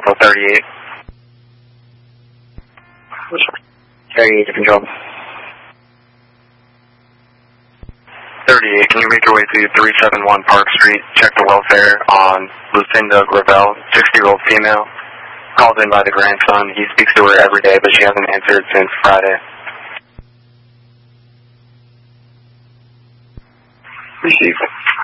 Delta 38. 38 to control. 38, can you make your way to 371 Park Street? Check the welfare on Lucinda Gravel, 60-year-old female. Called in by the grandson. He speaks to her every day, but she hasn't answered since Friday. Receive.